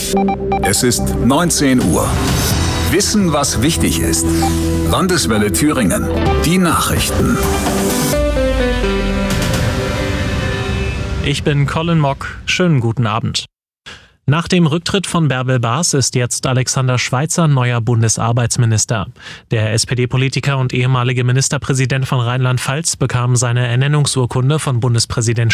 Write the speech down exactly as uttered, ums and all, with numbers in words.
Es ist neunzehn Uhr. Wissen, was wichtig ist. Landeswelle Thüringen. Die Nachrichten. Ich bin Colin Mock. Schönen guten Abend. Nach dem Rücktritt von Bärbel Baas ist jetzt Alexander Schweitzer neuer Bundesarbeitsminister. Der S P D-Politiker und ehemalige Ministerpräsident von Rheinland-Pfalz bekam seine Ernennungsurkunde von Bundespräsident